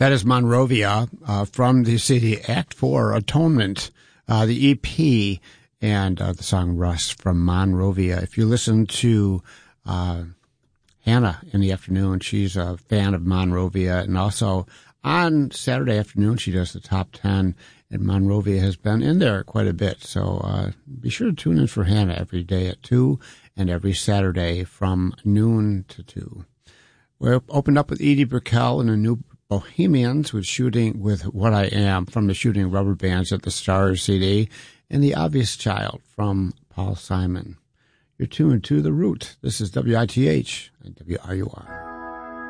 That is Monrovia from the CD Act 4 Atonement, the EP, and the song Rust from Monrovia. If you listen to Hannah in the afternoon, she's a fan of Monrovia, and also on Saturday afternoon she does the top 10, and Monrovia has been in there quite a bit. So be sure to tune in for Hannah every day at 2 and every Saturday from noon to 2. We're opened up with Edie Brickell and a new Bohemians with Shooting with What I Am from the Shooting Rubber Bands at the Stars CD, and The Obvious Child from Paul Simon. You're tuned to The Root. This is WITH and WRUR.